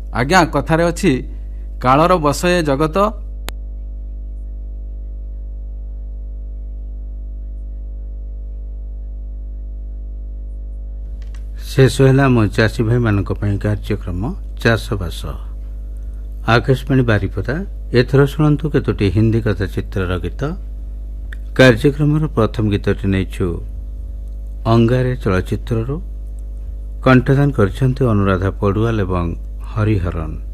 ଆଜ୍ଞା, କଥାରେ ଅଛି କାଳର ବଶ ଏ ଜଗତ। ଶେଷ ହେଲା ମୋ ଚାଷୀ ଭାଇମାନଙ୍କ ପାଇଁ କାର୍ଯ୍ୟକ୍ରମ ଚାଷବାସ। ଆକାଶବାଣୀ ବାରିପଦା। ଏଥର ଶୁଣନ୍ତୁ କେତୋଟି ହିନ୍ଦୀ କଥା ଚିତ୍ରର ଗୀତ। କାର୍ଯ୍ୟକ୍ରମର ପ୍ରଥମ ଗୀତଟି ନେଇଛୁ ଅଙ୍ଗାରେ ଚଳଚ୍ଚିତ୍ରରୁ। କଣ୍ଠଦାନ କରିଛନ୍ତି ଅନୁରାଧା ପଡୁଆଲ ଏବଂ ହରିହରନ୍।